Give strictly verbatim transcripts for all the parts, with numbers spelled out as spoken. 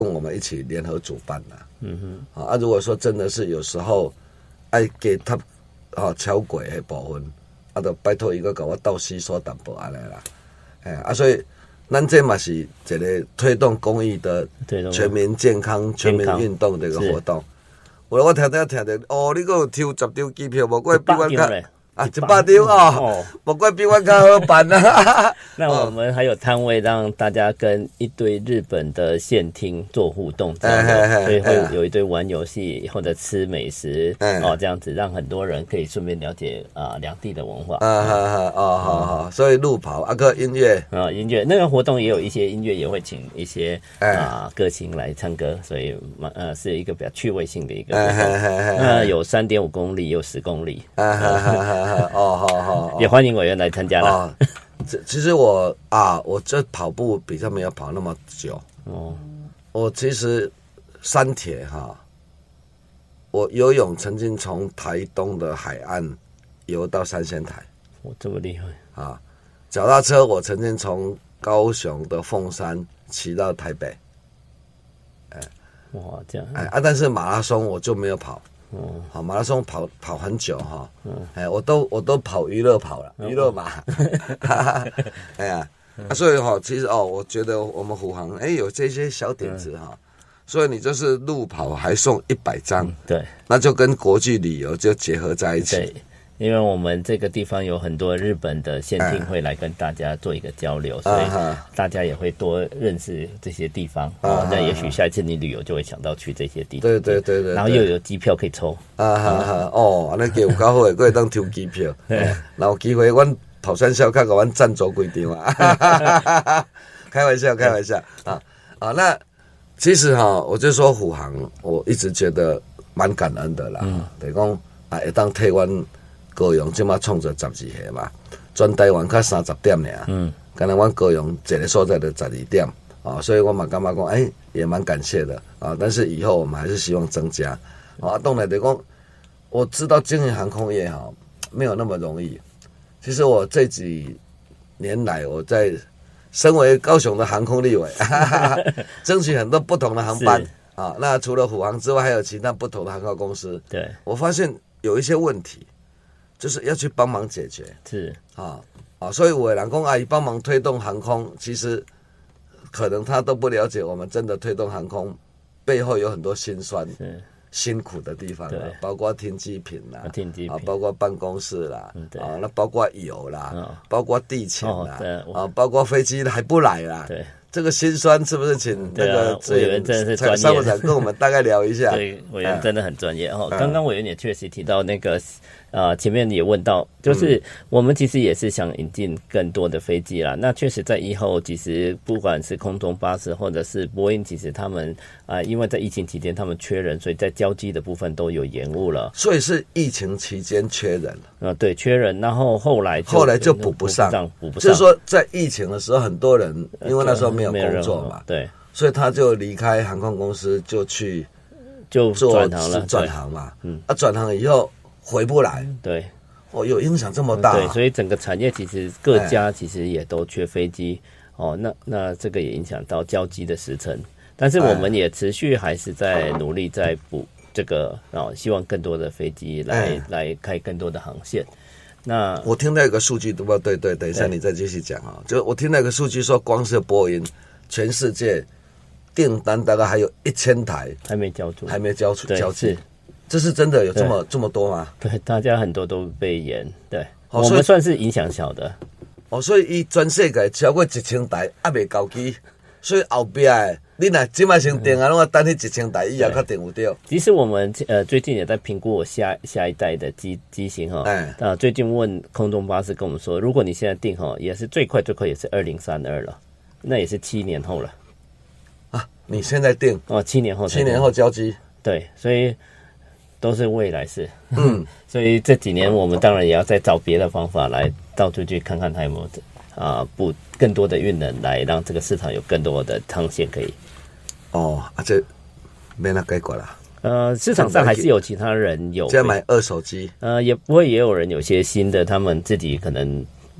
跟我们一起联合主办啦。嗯哼，啊，如果说真的是有时候爱给他啊超过的部分，啊，就拜托伊个给我倒吸收淡薄安尼啦。哎啊，所以咱这嘛是一个推动公益的全民健康、全民运动的一个活动。我我听听听听，哦，你个有抽十张机票，无怪比我较。啊，一百张哦，不怪比我较好办啊。 那我们还有摊位让大家跟一堆日本的县厅做互动，这样所以会有一堆玩游戏或者吃美食哦，这样子让很多人可以顺便了解啊两地的文化。 啊哈哈哦好好，所以路跑啊个音乐啊音乐那个活动也有一些音乐也会请一些啊歌星来唱歌，所以呃是一个比较趣味性的一个活动。那有三点五公里，有十公里。啊哈哈。 哦，好好， 也欢迎委员来参加啦。 其实我啊，我这跑步比较没有跑那么久。哦，我其实三铁哈，我游泳曾经从台东的海岸游到三仙台。 我这么厉害啊！脚踏车我曾经从高雄的凤山骑到台北。哎， 哇，这样哎啊！但是马拉松我就没有跑。哦，好，马拉松跑跑很久哈，嗯，哎，我都我都跑娱乐跑了，娱乐马，哎呀，啊，所以哈，其实哦，我觉得我们虎航哎有这些小点子哈，所以你就是路跑还送一百张， 对， 那就跟国际旅游就结合在一起。 对，因为我们这个地方有很多日本的县厅会来跟大家做一个交流，所以大家也会多认识这些地方。哦，那也许下一次你旅游就会想到去这些地方。 对对对对。 然后又有机票可以抽。 啊哈哈哦，那给有够好的，可以当抽机票。然后机会，阮跑山小卡给阮赞助几张啊！开玩笑，开玩笑啊啊！那其实哈，我就说虎航，我一直觉得蛮感恩的啦。嗯。等于讲啊，会当替阮。高雄即马创造十二个嘛，全台湾较三十点尔。嗯，刚才阮高雄一个所在的十二点啊，所以我嘛感觉讲，哎、欸，也蛮感谢的啊。但是以后我们还是希望增加啊。当然，就讲我知道经营航空业哈没有那么容易。其实我这几年来，我在身为高雄的航空立委，哈哈哈争取很多不同的航班啊。那除了虎航之外，还有其他不同的航空公司。 对， 我发现有一些问题。就是要去帮忙解决， 是啊啊，所以我人讲阿姨帮忙推动航空，其实可能他都不了解我们真的推动航空背后有很多辛酸、辛苦的地方啦，包括停机坪啦， 停机坪啊，包括办公室啦，啊，那包括油啦，哦、包括地勤啦，哦、啊，包括飞机还不来啦， 对。 这个辛酸是不是请那个委员真的是专业， 商务长跟我们大概聊一下？ 对，委员真的很专业哦。嗯、刚刚委员也确实提到那个，呃，前面也问到，就是我们其实也是想引进更多的飞机啦。那确实在以后，其实不管是空中巴士或者是波音，其实他们啊、呃，因为在疫情期间他们缺人，所以在交机的部分都有延误了。 所以是疫情期间缺人啊、呃，对，缺人，然后后来后来就补不上， 补不上。 就是说在疫情的时候，很多人因为那时候没有工作嘛， 对， 所以他就离开航空公司，就去就转行了， 转行嘛，嗯，啊，转行以后回不来， 对， 哦，有影响这么大、啊， 对，所以整个产业其实各家其实也都缺飞机，哦，那那这个也影响到交机的时程，但是我们也持续还是在努力在补这个，哦，希望更多的飞机来、哎、来开更多的航线。那我听到一个数据，对不对？对，等一下你再继续讲啊。就我听到一个数据说，光是波音，全世界订单大概还有一千台还没交出， 还没交出交期，这是真的有这么这么多吗？ 对，大家很多都被延，对，哦、我们算是影响小的。 哦，所以伊全世界超过一千台还没交机，所以后边的。你若今麦先订啊，拢要等迄一千台以后才订有对。 其实我们呃最近也在评估我下下一代的机机型哈，哎，啊最近问空中巴士跟我们说，如果你现在订哈，也是最快最快也是二零三二了，那也是七年后了。 啊，你现在订哦，七年后， 七年后交机， 对，所以都是未来式。嗯，所以这几年我们当然也要再找别的方法来到处去看看它有没有啊补更多的运能，来让这个市场有更多的航线可以。 哦，啊，这没那改过啦。 呃，市场上还是有其他人有在买二手机， 呃，也不会也有人有些新的，他们自己可能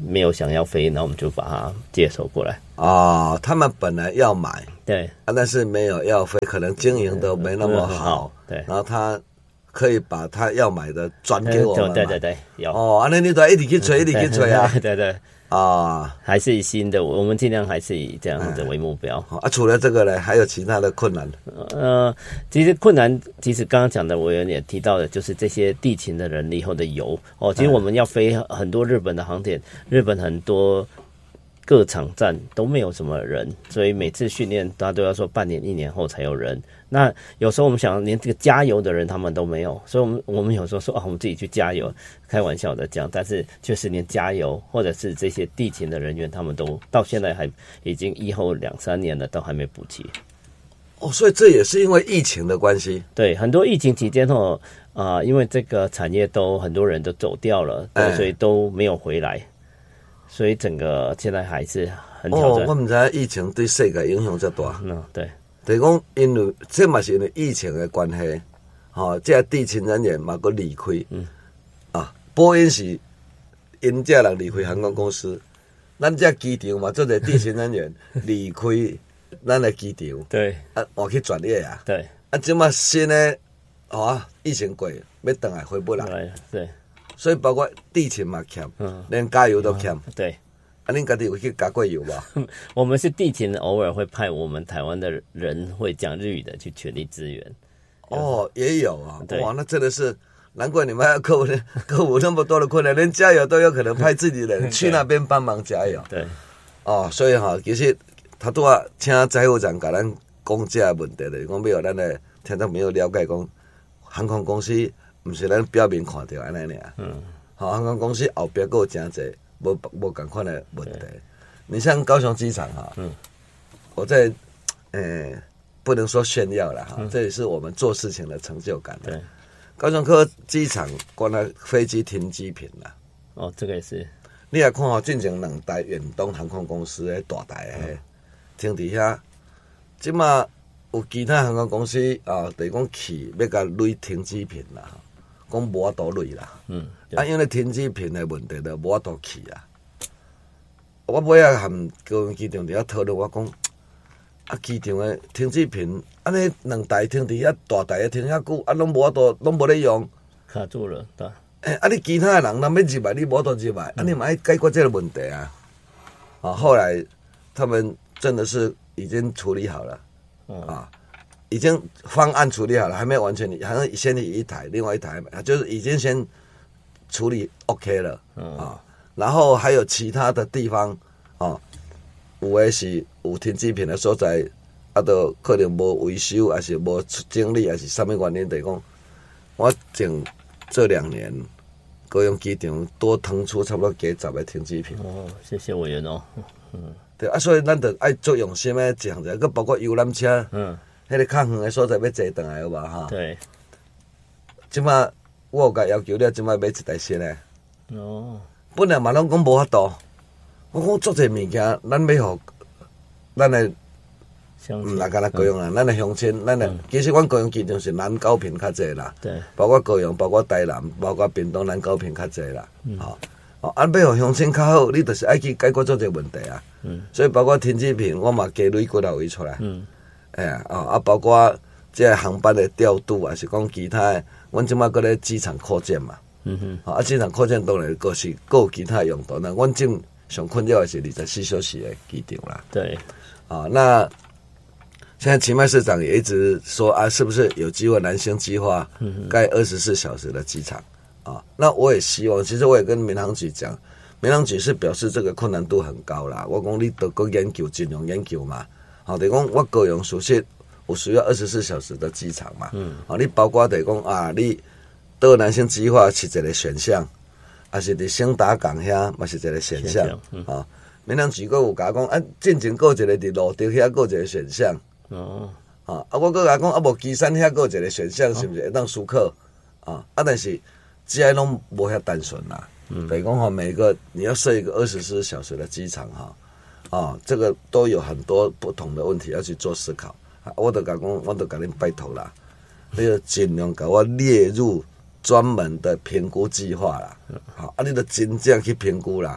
没有想要飞，那我们就把它接手过来。 哦，他们本来要买， 对啊，但是没有要飞，可能经营的没那么好， 对， 然后他可以把他要买的转给我们嘛， 对对对，有哦，安尼你都一直去吹，一直去吹啊， 对对啊， 还是以新的，我们尽量还是以这样子为目标。 啊，除了这个呢，还有其他的困难？ 呃，其实困难，其实刚刚讲的，我有点提到的，就是这些地勤的人力或者油哦。其实我们要飞很多日本的航点，日本很多各场站都没有什么人，所以每次训练大家都要说半年、一年后才有人。那有时候我们想，连这个加油的人他们都没有，所以我们我们有时候说啊，我们自己去加油，开玩笑的讲，但是确实连加油或者是这些地勤的人员，他们都到现在还已经以后两三年了，都还没补齐。 哦，所以这也是因为疫情的关系。 对，很多疫情期间哦，啊、呃，因为这个产业都很多人都走掉了，对， 哎、 所以都没有回来，所以整个现在还是很挑战。 哦，我们知道疫情对世界影响这大。 嗯，对。 就是讲，因为这嘛是因为疫情的关系，吼、哦，这地勤人员嘛，佮离开，嗯，啊，波音是因这人离开航空公司，咱这机场嘛，做者地勤人员离开咱的机场， 对， 啊，换去转业啊， 对， 啊，即嘛新的，吼、啊，疫情过，要回来回不来， 对， 所以包括地勤嘛欠， 嗯， 连加油都欠， 嗯、对。 啊，恁家己有去加过油吧？ 我们是地勤，偶尔会派我们台湾的人会讲日语的去全力支援。 哦，也有啊， 对哇，那真的是难怪你们要克服克服那么多的困难，连加油都有可能派自己的人去那边帮忙加油。 对， 哦，所以哈、哦，其实他都要请财务长甲咱讲这个问题的，讲要咱的听众朋友了解讲，航空公司不是咱表面看到安尼尔，嗯，好、哦，航空公司后边还有真侪。无无共款的问题，你像高雄机场哈，嗯，我在，呃，不能说炫耀了哈，嗯、这也是我们做事情的成就感。 对， 高雄科机场关了飞机停机坪了。 哦，这个也是。 你来看哦，进前两台远东航空公司的大台的、嗯、停伫遐，即马有其他航空公司啊，等于讲去要甲累停机坪啦。讲无法度累啦，嗯，啊，因为停机坪的问题，就无法度去啊。我尾仔含高雄机场伫遐讨论，我讲啊，机场的停机坪，安尼两台停伫遐，大台的停遐久，啊，拢无法度，拢无咧用， 卡住了，对。 诶、欸，啊，你其他的人，人要入来，你无法度入来，啊，你嘛要解决这个问题啊。啊，后来他们真的是已经处理好了，嗯、啊。已经方案处理好了，还没有完全，好像先一台，另外一台就是已经先处理 OK 了、嗯、啊。然后还有其他的地方啊，有的是有停机坪的所在，啊，都可能无维修，还是无出精力，还是什么原因？就是讲，我整这两年高雄机场多腾出差不多几十个停机坪。 哦，谢谢委员哦。嗯， 对啊，所以咱得爱做用心的这样子，个包括游览车，嗯。迄个较远的所在要坐转来有吧哈？ 对。 即马我有甲要求了，即马买一台新的。 哦。 本来嘛拢讲无法度，我讲做这物件，咱要互咱的，毋来干那高雄人，咱的乡亲，咱的、嗯、其实阮高雄机场是南高屏较济啦。 对。 包括高雄，包括台南，包括屏东南高屏较济啦。嗯。哦，哦，啊，要互乡亲较好，你就是爱去解决做这问题啊。嗯。所以包括停机坪，我嘛加累几啊位出来。嗯。哎呀，啊啊，包括这个航班的调度，还是讲其他的，阮即马搁咧机场扩建嘛，嗯哼，啊，机场扩建当然搁是搁有其他的用途。那阮正上困扰的是二十四小时的机场啦。 对， 啊，那现在奇迈市长也一直说啊，是不是有机会南星计划盖二十四小时的机场啊？那我也希望，其实我也跟民航局讲，民航局是表示这个困难度很高啦。我讲你都搁研究，尽量研究嘛。好，等于讲我高雄属实有需要二十四小时的机场嘛。嗯。好，你包括等于讲啊，你到南星计划是一个选项，还是伫兴达港遐嘛是一个选项。嗯。啊，闽南局有甲我讲啊，进前有一个伫路桥遐有一个选项。哦。啊，啊，我搁甲讲啊，无基山遐有一个选项，是不是会当输客？啊，啊，但是这些拢无遐单纯啦。嗯。等于讲哈，每个你要设一个二十四小时的机场哈。啊，这个都有很多不同的问题要去做思考。啊、我都讲，我都跟您拜托啦，你要尽量给我列入专门的评估计划啦。好、啊，你就真正去评估啦。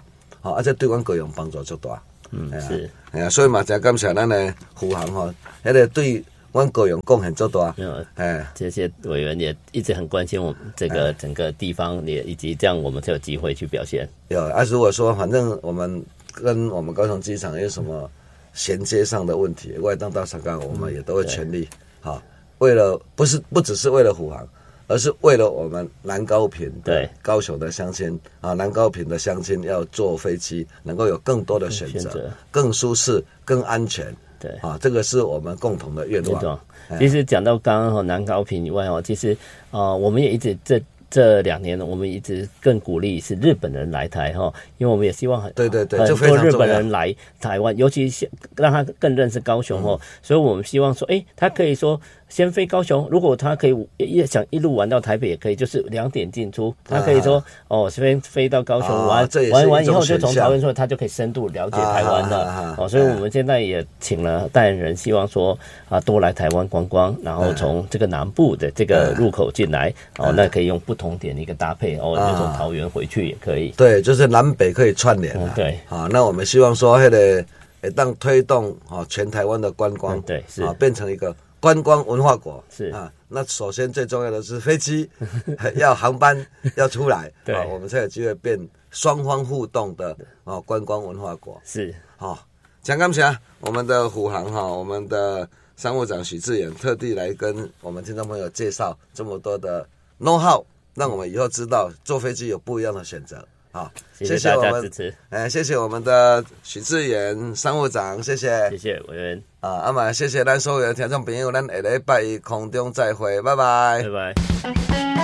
好、哦，而且对阮高雄帮助足大。 嗯，是， 哎呀，所以嘛，真感谢咱的虎航吼，迄个对阮高雄贡献足大。 嗯，哎，这些委员也一直很关心我们这个整个地方，也以及这样我们才有机会去表现。 有啊，如果说反正我们跟我们高雄机场有什么衔接上的问题，外档到香港，我们也都会全力好、嗯，为了不是不只是为了虎航。而是为了我们南高屏的高雄的乡亲啊，南高屏的乡亲要坐飞机能够有更多的选择，更舒适、更安全。对啊，这个是我们共同的愿望。 其实讲到刚刚南高屏以外哦，其实啊、呃，我们也一直这。这两年我们一直更鼓励是日本人来台哈，因为我们也希望很对对对， 很多日本人来台湾，尤其是让他更认识高雄哦、嗯，所以我们希望说，哎，他可以说先飞高雄，如果他可以一想一路玩到台北也可以，就是两点进出，他可以说、啊、哦，飞飞到高雄玩、啊、玩完以后就从桃园出来，他就可以深度了解台湾了、啊啊、哦，所以我们现在也请了代言人，希望说啊多来台湾观光，然后从这个南部的这个入口进来、啊、哦，那可以用不同同点的一个搭配哦，就从桃园回去也可以。 对，就是南北可以串联、啊嗯、 对， 好，那我们希望说，那个会当推动啊全台湾的观光， 嗯、对，是啊变成一个观光文化国。 是啊，那首先最重要的是飞机要航班要出来， 对、 啊，我们才有机会变双方互动的啊观光文化国。 是， 好，蒋感谢我们的虎航哈，我们的商务长许志远特地来跟我们听众朋友介绍这么多的know how，让我们以后知道坐飞机有不一样的选择。好， 谢谢大家支持。 哎，谢谢我们的许志远商务长，谢谢， 谢谢委员。 啊，啊嘛，谢谢咱所有的听众朋友，咱下礼拜一空中再会，拜拜， 拜拜。